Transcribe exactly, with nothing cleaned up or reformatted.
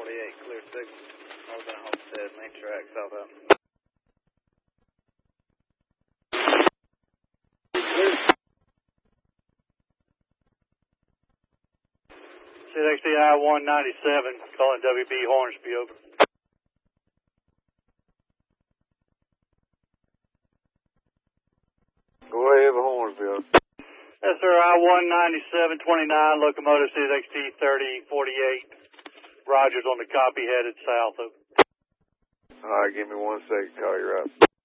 forty-eight, clear signal. Northern Homestead, main track, southbound. C X D I one ninety-seven, calling W B Hornsby, over. Go ahead with Hornsby, over. Yes, sir, I one ninety-seven twenty-nine, locomotive C X D thirty forty-eight. Rogers on the copy, headed south, over. All right, give me one second, call you right.